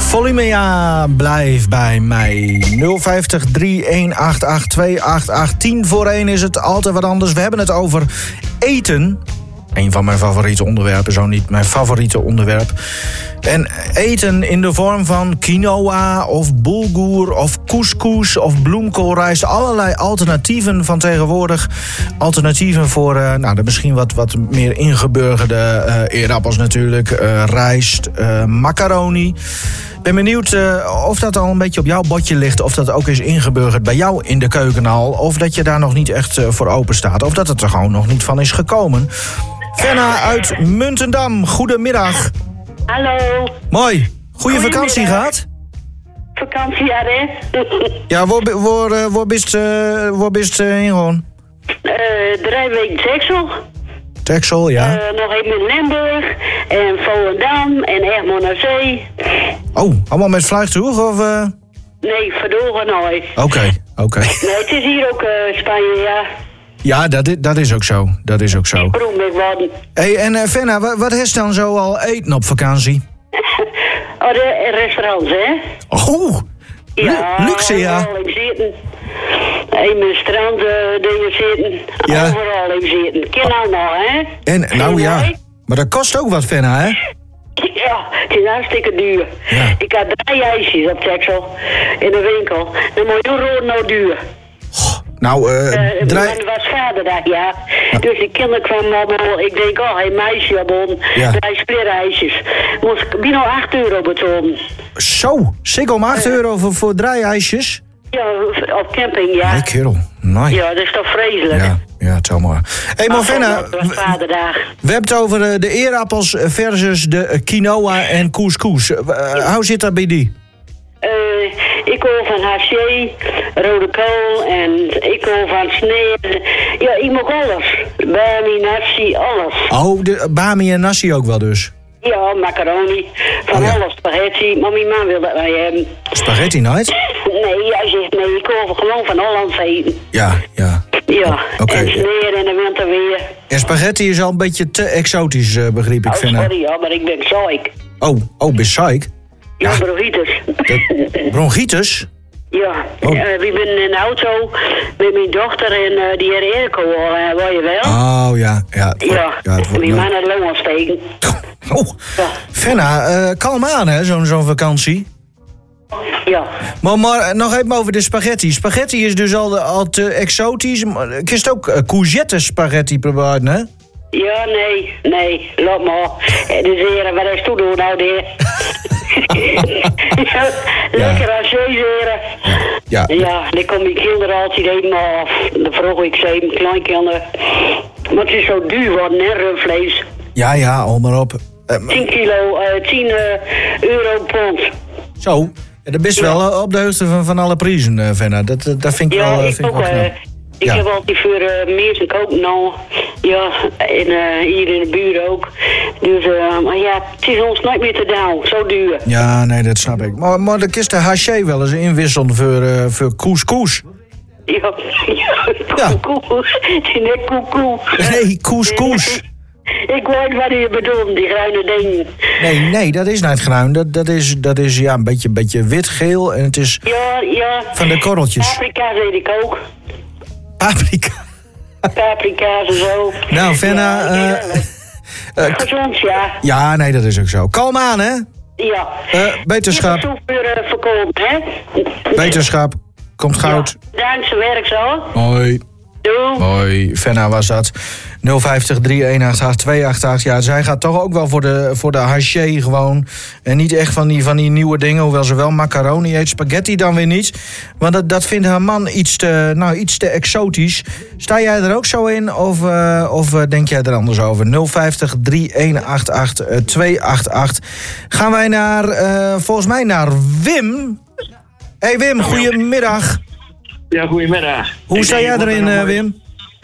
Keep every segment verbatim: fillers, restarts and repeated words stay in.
Volumea, blijf bij mij. nul vijftig, drie een acht acht, twee acht acht. tien voor één is het, altijd wat anders. We hebben het over eten. Een van mijn favoriete onderwerpen, zo niet mijn favoriete onderwerp. En eten in de vorm van quinoa of bulgur of couscous of bloemkoolrijst. Allerlei alternatieven van tegenwoordig. Alternatieven voor uh, nou, de misschien wat, wat meer ingeburgerde uh, eerappels natuurlijk. Uh, rijst, uh, macaroni. Ik ben benieuwd uh, of dat al een beetje op jouw bordje ligt. Of dat ook is ingeburgerd bij jou in de keuken al. Of dat je daar nog niet echt uh, voor open staat. Of dat het er gewoon nog niet van is gekomen. Fenna uit Muntendam, goedemiddag. Hallo. Mooi. Goeie vakantie gehad? Vakantie, ja, hè? Ja, waar, waar, uh, waar bist uh, waar bist uh, in gewoon? Uh, drie weken Texel. Texel, ja. Uh, nog even in Limburg en Volendam en Egmond aan Zee. Oh, allemaal met vliegtuig of? Uh... Nee, verdoren nooit. Oké, okay, oké. Okay. Nee, het is hier ook uh, Spanje, ja. Ja, dat is, dat is ook zo. Dat is ook zo. Ik proef me worden. Hé, en uh, Fenna, wat, wat is dan zo al eten op vakantie? Oh, de restaurants, hè? Oh, ja, luxe, ja. Overal in zitten. In mijn strand uh, dingen zitten. Ja. Overal in zitten. Ken nou nog, hè? En, nou ja, maar dat kost ook wat, Fenna, hè? Ja, het is hartstikke duur. Ja. Ik had drie ijsjes op Texel in de winkel. Een miljoen rood nou duur. Nou, uh, uh, draai... Het was vaderdag, ja. ja. Dus de kinderen kwamen allemaal. Ik denk, oh, een meisje bon. Ja. Drie speerijsjes. Moest ik bijna acht euro betalen. Zo, zeker om acht euro voor, voor drie ijsjes? Ja, op camping, ja. Nee, kerel. Nee. Ja, dat is toch vreselijk? Ja, ja, tel maar. Hé, hey, maar Fenna, het was vaderdag. We hebben het over uh, de eerappels versus de uh, quinoa en couscous. Uh, ja. Hoe zit dat bij die? Uh, ik hou van haché, rode kool en ik hou van sneeuw. Ja, ik mag alles. Bami, nasi, alles. Oh, de bami en nasi ook wel dus? Ja, macaroni. Van oh, ja. alles, spaghetti. Maar mijn man wil dat wij hebben. Spaghetti nooit? Nee, hij zegt nee, ik hou gewoon van Hollands eten. Ja, ja. Ja, oh, okay. En sneeuw en de winter weer. En spaghetti is al een beetje te exotisch, uh, begreep ik. Oh, Fenna. sorry, ja, maar ik ben psych. Oh, oh, ben psych? Ja, ja, bronchitis. De, bronchitis? Ja, oh. uh, we zijn in de auto met mijn dochter en uh, die heer Erko, uh, wil je wel? Oh ja, ja. Het ja, ja het wordt, mijn man had longontsteking. Oh, ja. Fenna, uh, kalm aan hè, zo'n zo'n vakantie. Ja. Maar, maar nog even over de spaghetti. Spaghetti is dus al, al te exotisch. Kun je ook uh, courgette spaghetti proberen, hè? Ja, nee, nee, laat maar. Dus heren, wat is toen doen nou, de ja, lekker als heren. Ja. Ja, dan komen die kinderen altijd helemaal af. Dan vroeg ik ze even, kleinkinderen. Maar het is zo duur worden, hè, rundvlees. Ja, ja, al maar op. Uh, tien kilo, uh, tien uh, euro pond. Zo, dat is wel ja. op de hoogte van, van alle prijzen, uh, Fenna. Dat, dat vind ik ja, wel, ik vind ook, ik wel knap. Uh, Ik ja. heb altijd voor uh, meer te kopen nou. Ja, en uh, hier in de buurt ook. Dus, uh, maar ja, het is ons nooit meer te doen. Zo duur. Ja, nee, dat snap ik. Maar, maar de kist de haché wel eens inwisselen voor, uh, voor couscous. Ja, ja, couscous. Nee, couscous. Nee, couscous. Ik weet wat je bedoelt, die bruine dingen. Nee, nee, dat is niet bruin. Dat, dat is, dat is ja, een beetje, beetje wit-geel en het is ja, ja. van de korreltjes. Paprika weet ik ook. Paprika. Paprika's en zo. Nou, Fenna... Ja, uh, uh, gezond, ja. Ja, nee, dat is ook zo. Kalm aan, hè? Ja. Uh, beterschap. Je hebt uh, verkopen, hè? Beterschap. Komt goud. Ja, dank zijn werk zo. Hoi. Doei. Hoi, Fenna was dat. nul vijftig, drie een acht acht, twee acht acht. Ja, zij gaat toch ook wel voor de, voor de haché gewoon. En niet echt van die, van die nieuwe dingen. Hoewel ze wel macaroni eet, spaghetti dan weer niet. Want dat, dat vindt haar man iets te, nou, iets te exotisch. Sta jij er ook zo in? Of, uh, of uh, denk jij er anders over? nul vijftig, drie een acht acht, twee acht acht. Gaan wij naar, uh, volgens mij naar Wim. Hé hey Wim, goedemiddag. Ja, goedemiddag. Hoe sta jij erin, uh, Wim?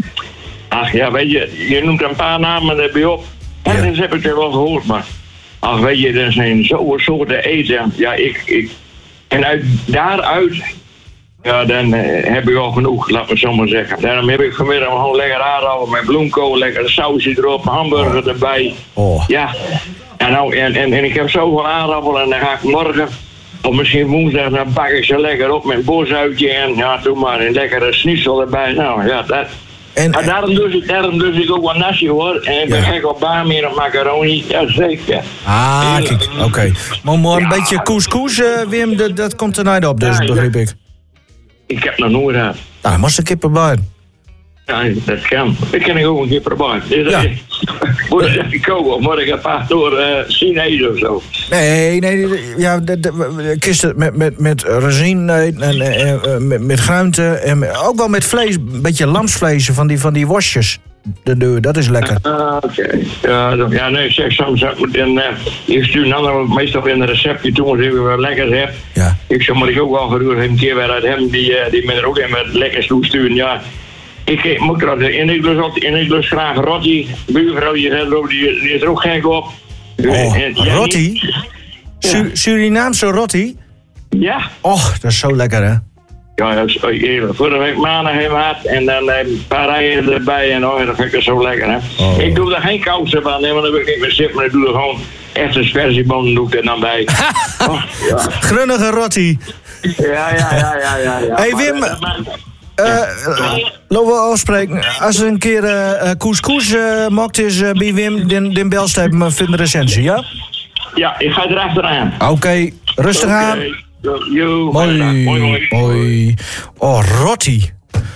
Ach ja, weet je, je noemt een paar namen erbij op. Ergens ja. heb ik er wel gehoord, maar... Ach, weet je, er zijn zoveel soorten eten. Ja, ik... ik en uit, daaruit... Ja, dan uh, heb ik al genoeg, laat me zo maar zeggen. Daarom heb ik vanmiddag gewoon lekker aardappel met bloemkool, lekker sausje erop, hamburger oh. erbij. Oh. Ja. En, nou, en, en, en ik heb zoveel aardappel en dan ga ik morgen... Of misschien woensdag, dan bak ik ze lekker op met een bosuitje en ja, doe maar een lekkere schnitzel erbij. Nou ja, dat... En, maar daarom dus, ik, daarom dus ik ook wat nasi hoor. En ik ben ja. gek op bami en macaroni. Ja, zeker. Ah, kijk, oké. Okay. Maar, maar een ja. beetje couscous, uh, Wim, dat, dat komt er niet op, dus ja, begrijp ik. Ik heb nog nooit gehad. Nou, moest een keer proberen. Ja, dat kan. Dat kan ik ook een keer proberen. Dus ja. Moet ik even koken of moet ik een paar door uh, Chinees of zo? Nee, nee, ja, de, de, kisten met, met, met razijn en, en, en met, met groenten en ook wel met vlees, een beetje lamsvlees van die, van die worstjes. De deur, dat is lekker. Ah, oké. Okay. Ja, ja, nee, zeg soms. En, uh, ik stuur een ander, meestal in een receptje toe, als ik wat lekkers heb. Ja. Ik zou maar ik ook wel geroerd een keer weer uit hem, die, uh, die me er ook in met lekkers toesturen. Ja. Ik moet er en ik lust ook, en ik lust graag rotti. Buurvrouw, die, die, die is er ook gek op. Oh, en, ja, rotti? Su- Surinaamse rotti? Ja. Och, dat is zo lekker, hè? Ja, dat is eerlijk. Vorige week maandag hebben we gehad en dan een paar rijen erbij en oh, dat vind ik zo lekker, hè. Oh. Ik doe er geen kousen van, nee, want dan wil ik niet meer zitten, maar ik doe er gewoon echt een spersiebonen doe ik er dan bij. Oh, ja. Grunnige rotti. Ja, ja, ja, ja, ja. ja. Hey Wim, maar, maar, uh, uh, laten we afspreken. Als er een keer uh, couscous uh, mocht is uh, bij Wim, dan, dan belst hij me voor de recensie, ja? Ja, ik ga erachteraan. Oké, okay, rustig okay. aan. Yo, mooi, mooi, mooi, mooi. Oh, rotti.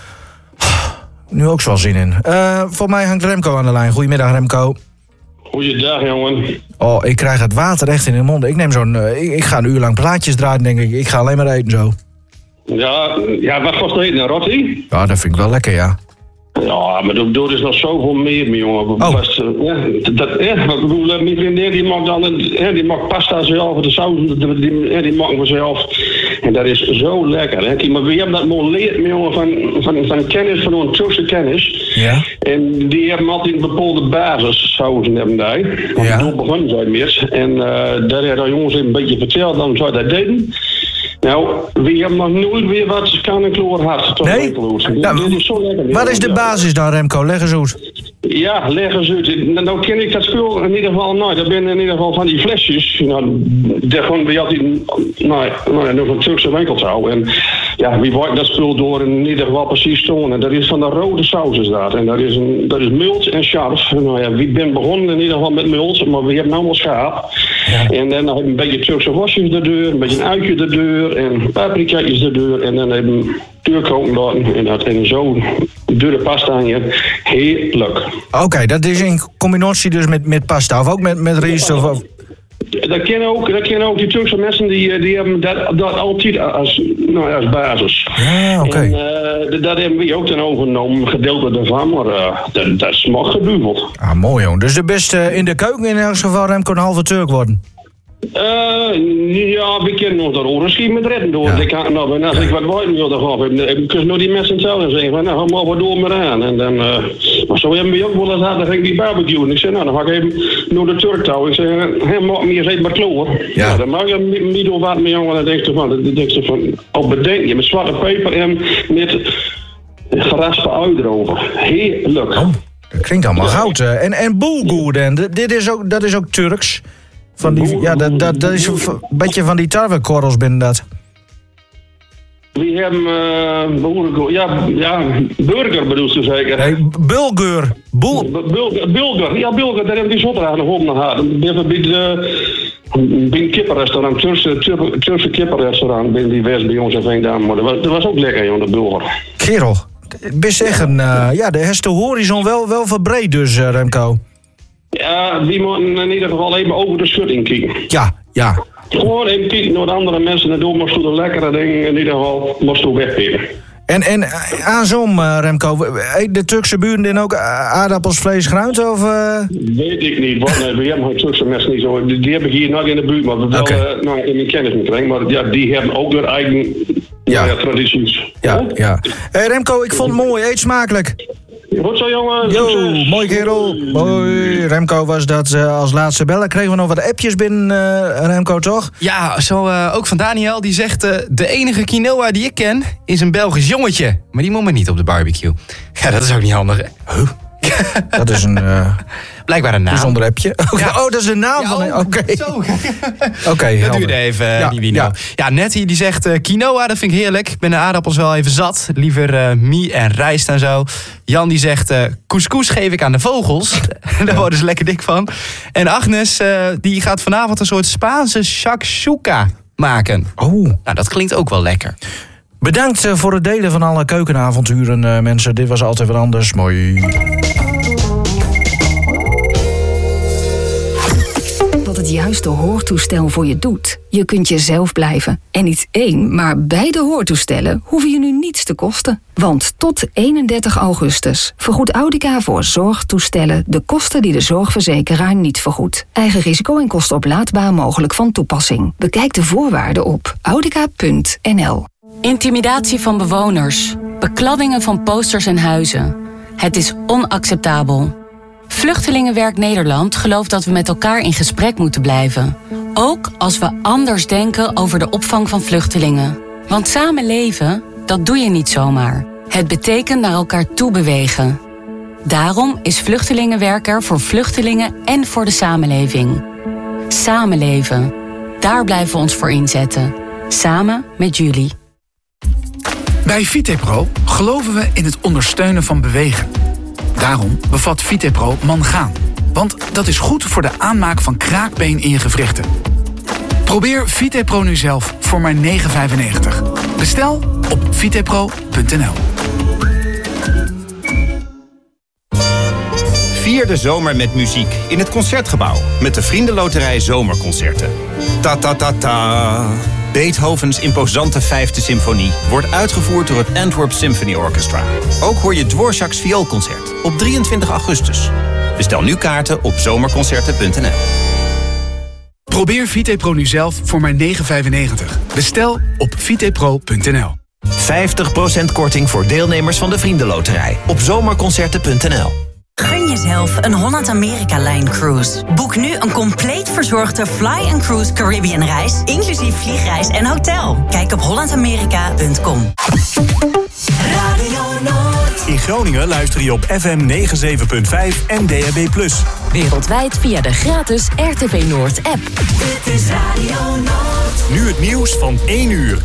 Nu ook zo zin in. Uh, voor mij hangt Remco aan de lijn. Goedemiddag, Remco. Goeiedag, jongen. Oh, ik krijg het water echt in de mond. Ik neem zo'n... Uh, ik, ik ga een uur lang plaatjes draaien, denk ik. Ik ga alleen maar eten zo. Ja, ja wat kost eten? Een rotti? Ja, dat vind ik wel lekker, ja. Ja, maar er, er is nog zoveel meer, jongen. Oh. Best, ja, dat, ja, ik bedoel, mijn vriendin die maakt dan ja, die maakt pasta zelf, de saus, die, die, ja, die maken we zelf. En dat is zo lekker. Hè. Maar we hebben dat mooi geleerd, jongen, van, van, van kennis, van een Turkse kennis. Ja. En die hebben altijd een bepaalde basissausen hebben die. Want ja. toen begonnen zij meer. En uh, daar hebben de jongens een beetje verteld, dan zou dat deden. Nou, we hebben nog nooit weer wat kan en kloor gehad. Nee? Nou, is zo lekker, wat is de basis dan, Remco? Leg eens uit. Ja, leg eens uit. Nou ken ik dat spul in ieder geval nooit. Dat ben in ieder geval van die flesjes. Nou, daar gewoon bij altijd nou, nou, nog een Turkse winkeltrouw. En ja, wie wordt dat spul door in ieder geval precies stonden. En dat is van de rode saus is dat. En dat is, een, dat is mild en scharf. Nou ja, wie ben begonnen in ieder geval met mild, maar we hebben nou wel schaap. Ja. En dan heb je een beetje Turkse worstjes de deur, een beetje een uitje de deur en paprika's de deur. En dan hebben we duurkoken laten en, dat, en zo dure pasta aan je. Heerlijk. Oké, okay, dat is in combinatie dus met, met pasta of ook met, met rijst of... of... Dat kennen ook, dat kennen ook die Turkse mensen, die, die hebben dat, dat altijd als, nou, als basis. Ja, oké. Okay. En uh, dat hebben we ook dan overgenomen, gedeelte daarvan, maar uh, dat, dat is nog gebuveld. Ah, mooi jongen. Dus de beste in de keuken in elk geval Remco een halve Turk worden? Uh, ja, we kennen nog dat oorlogschip met redden door. Ja. Ik kan, nou, en als ja. ik wat woorden wilde gehad, ik kun nog die mensen zelf zeggen van, nou, ga maar door maar aan. En dan, uh, maar zo hebben we ook wel eens gehad, dan ging ik die barbecue. En ik zei, nou, dan ga ik even naar de Turk touw. Ik zei, hé, maak me eens even maar kloor. Ja. Nou, dan mag je niet door wat met jongen, dan denk je van, dan denk je van, op bedenk je met zwarte peper en met geraspe ui erover. Heerlijk. Oh, dat klinkt allemaal ja. goud. En, en bulgur dan, dit is ook, dat is ook Turks. Van die, ja, dat, dat, dat is een beetje van die tarwekorrels binnen dat. We hebben, uh, ja, ja, burger bedoel je zeker? Nee, bulgur. Bul- bulgur, bulgur, ja, bulgur, daar hebben die zotter aan de hond gehad. Bij een kippenrestaurant, Turkse, Turkse kippenrestaurant, binnen die West bij ons en Veendam. Maar dat was, dat was ook lekker, joh, de bulgur. Kerel, best echt een, uh, ja, de is de horizon wel, wel verbreed dus, uh, Remco. Ja, die moeten in ieder geval even over de schutting kijken. Ja, ja. Gewoon even kijken naar de andere mensen en doen moest je de lekkere dingen in ieder geval moest je weggeven. En, en aan zo'n uh, Remco, eet de Turkse buren dan ook aardappels, vlees, groenten of... Uh... Weet ik niet, want nee, we hebben Turkse mensen niet zo. Die, die heb ik hier nog in de buurt, maar we wel okay. uh, nou, in mijn kennis niet krijgen. Maar ja, die hebben ook hun eigen ja. Ja, tradities. Ja, ja. ja. Hey, Remco, ik vond het mooi, eet smakelijk. Goed zo, jongen. Yo, mooi kerel. Hoi, Remco was dat uh, als laatste bellen. Kregen we nog wat appjes binnen, uh, Remco, toch? Ja, zo uh, ook van Daniel. Die zegt, uh, de enige quinoa die ik ken is een Belgisch jongetje. Maar die moet maar niet op de barbecue. Ja, dat is ook niet handig, hè? Huh? Dat is een... Uh... Blijkbaar een naam. Bijzonder appje. Ja. Oh, dat is de naam ja, van... Oké. Okay. Oké, okay, dat duurde even, ja, die Wino. Ja, ja Nettie die zegt uh, quinoa, dat vind ik heerlijk. Ik ben de aardappels wel even zat. Liever uh, mie en rijst en zo. Jan die zegt, uh, couscous geef ik aan de vogels. Daar worden ze lekker dik van. En Agnes, uh, die gaat vanavond een soort Spaanse shakshuka maken. Oh. Nou, dat klinkt ook wel lekker. Bedankt uh, voor het delen van alle keukenavonturen, uh, mensen. Dit was altijd wat anders. Mooi. Het juiste hoortoestel voor je doet. Je kunt jezelf blijven. En niet één, maar beide hoortoestellen hoeven je nu niets te kosten. Want tot eenendertig augustus vergoedt Audica voor zorgtoestellen de kosten die de zorgverzekeraar niet vergoedt. Eigen risico en kosten oplaadbaar mogelijk van toepassing. Bekijk de voorwaarden op audica punt n l. Intimidatie van bewoners. Bekladdingen van posters en huizen. Het is onacceptabel. Vluchtelingenwerk Nederland gelooft dat we met elkaar in gesprek moeten blijven. Ook als we anders denken over de opvang van vluchtelingen. Want samen leven, dat doe je niet zomaar. Het betekent naar elkaar toe bewegen. Daarom is Vluchtelingenwerk er voor vluchtelingen en voor de samenleving. Samenleven. Daar blijven we ons voor inzetten. Samen met jullie. Bij Vitepro geloven we in het ondersteunen van bewegen. Daarom bevat Vitepro mangaan. Want dat is goed voor de aanmaak van kraakbeen in je gewrichten. Probeer Vitepro nu zelf voor maar negen vijfennegentig. Bestel op vitepro punt n l. Vier de zomer met muziek in het Concertgebouw. Met de Vriendenloterij Zomerconcerten. Ta ta ta ta. Beethovens imposante vijfde symfonie wordt uitgevoerd door het Antwerp Symphony Orchestra. Ook hoor je Dvorak's vioolconcert op drieëntwintig augustus. Bestel nu kaarten op zomerconcerten punt n l. Probeer Vitepro nu zelf voor maar negen vijfennegentig. Bestel op vitepro punt n l. vijftig procent korting voor deelnemers van de Vriendenloterij op zomerconcerten punt n l. Gun jezelf een Holland-Amerika-Line-cruise. Boek nu een compleet verzorgde Fly and Cruise Caribbean reis, inclusief vliegreis en hotel. Kijk op holland amerika punt com. Radio Noord. In Groningen luister je op F M negenenzeventig punt vijf en D A B plus. Wereldwijd via de gratis R T V Noord app. Dit is Radio Noord. Nu het nieuws van één uur.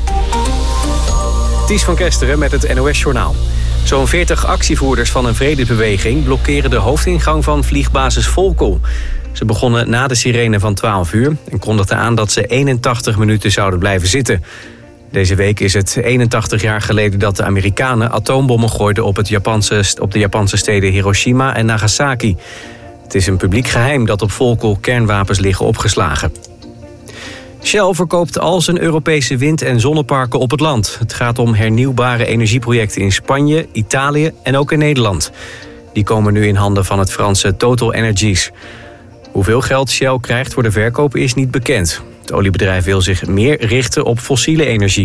Ties van Kesteren met het N O S-journaal. Zo'n veertig actievoerders van een vredesbeweging blokkeren de hoofdingang van vliegbasis Volkel. Ze begonnen na de sirene van twaalf uur en kondigden aan dat ze eenentachtig minuten zouden blijven zitten. Deze week is het eenentachtig jaar geleden dat de Amerikanen atoombommen gooiden op, het Japanse, op de Japanse steden Hiroshima en Nagasaki. Het is een publiek geheim dat op Volkel kernwapens liggen opgeslagen. Shell verkoopt al zijn Europese wind- en zonneparken op het land. Het gaat om hernieuwbare energieprojecten in Spanje, Italië en ook in Nederland. Die komen nu in handen van het Franse Total Energies. Hoeveel geld Shell krijgt voor de verkoop is niet bekend. Het oliebedrijf wil zich meer richten op fossiele energie.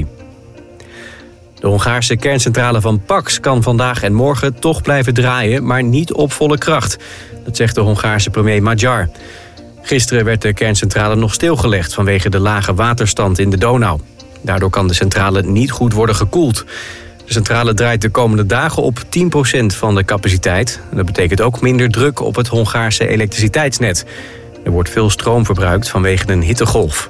De Hongaarse kerncentrale van Paks kan vandaag en morgen toch blijven draaien, maar niet op volle kracht. Dat zegt de Hongaarse premier Magyar. Gisteren werd de kerncentrale nog stilgelegd vanwege de lage waterstand in de Donau. Daardoor kan de centrale niet goed worden gekoeld. De centrale draait de komende dagen op tien procent van de capaciteit. Dat betekent ook minder druk op het Hongaarse elektriciteitsnet. Er wordt veel stroom verbruikt vanwege een hittegolf.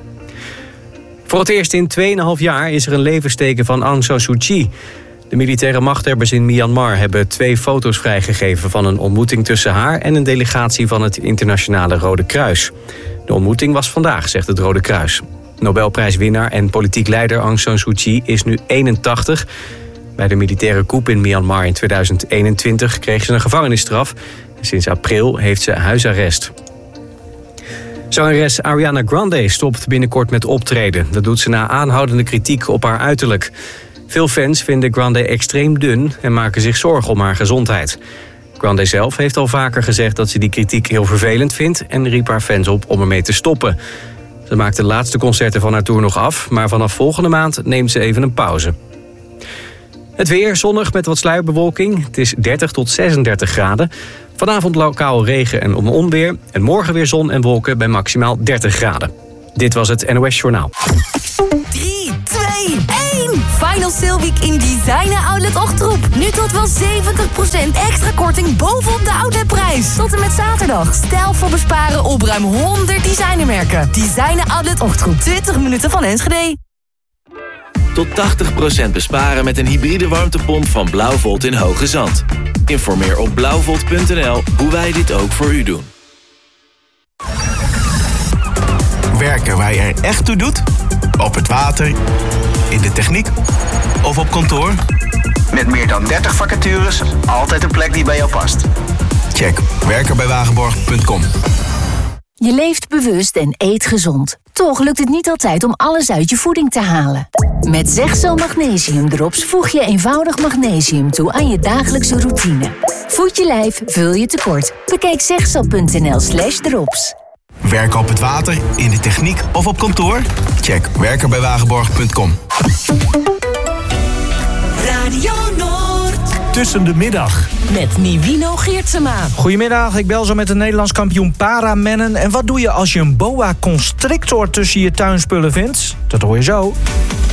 Voor het eerst in twee en een half jaar is er een levensteken van Aung San Suu Kyi. De militaire machthebbers in Myanmar hebben twee foto's vrijgegeven van een ontmoeting tussen haar en een delegatie van het Internationale Rode Kruis. De ontmoeting was vandaag, zegt het Rode Kruis. Nobelprijswinnaar en politiek leider Aung San Suu Kyi is nu eenentachtig. Bij de militaire coup in Myanmar in tweeduizend eenentwintig kreeg ze een gevangenisstraf. Sinds april heeft ze huisarrest. Zangeres Ariana Grande stopt binnenkort met optreden. Dat doet ze na aanhoudende kritiek op haar uiterlijk. Veel fans vinden Grande extreem dun en maken zich zorgen om haar gezondheid. Grande zelf heeft al vaker gezegd dat ze die kritiek heel vervelend vindt en riep haar fans op om ermee te stoppen. Ze maakt de laatste concerten van haar tour nog af, maar vanaf volgende maand neemt ze even een pauze. Het weer zonnig met wat sluierbewolking. Het is dertig tot zesendertig graden. Vanavond lokaal regen en onweer. En morgen weer zon en wolken bij maximaal dertig graden. Dit was het N O S Journaal. drie, twee, drie, één. Final Sale Week in Designer Outlet Ochtroep. Nu tot wel zeventig procent extra korting bovenop de outletprijs. Tot en met zaterdag. Stijlvol besparen op ruim honderd designermerken. Designer Outlet Ochtroep. twintig minuten van Enschede. Tot tachtig procent besparen met een hybride warmtepomp van Blauwvolt in Hoge Zand. Informeer op blauwvolt punt n l hoe wij dit ook voor u doen. Werken waar je er echt toe doet? Op het water, in de techniek of op kantoor? Met meer dan dertig vacatures, altijd een plek die bij jou past. Check werken bij wagenborg punt com. Je leeft bewust en eet gezond. Toch lukt het niet altijd om alles uit je voeding te halen. Met Zegzo Magnesium Drops voeg je eenvoudig magnesium toe aan je dagelijkse routine. Voed je lijf, vul je tekort. Bekijk zegzo punt n l slash drops. Werken op het water, in de techniek of op kantoor? Check werken bij wagenborg punt com. Radio Noord. Tussen de middag. Met Nivino Geertsema. Goedemiddag, ik bel zo met de Nederlands kampioen Paramennen. En wat doe je als je een boa constrictor tussen je tuinspullen vindt? Dat hoor je zo.